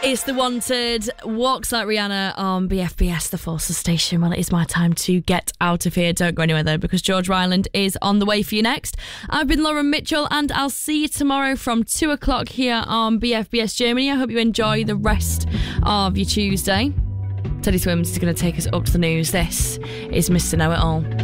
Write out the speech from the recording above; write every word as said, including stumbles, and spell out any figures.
It's The Wanted, Walks Like Rihanna on B F B S, the Forces station. Well, it is my time to get out of here. Don't go anywhere though, because George Ryland is on the way for you next. I've been Lauren Mitchell, and I'll see you tomorrow from two o'clock here on B F B S Germany. I hope you enjoy the rest of your Tuesday. Teddy Swims is going to take us up to the news. This is Mister Know-It-All.